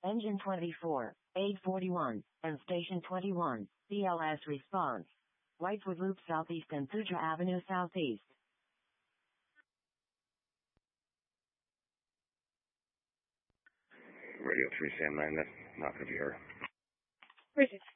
Engine 24, 841, and Station 21, BLS response. Whitewood Loop Southeast and Sudra Avenue Southeast. Radio 3 Sam 9, that's not going to be her. Where's it?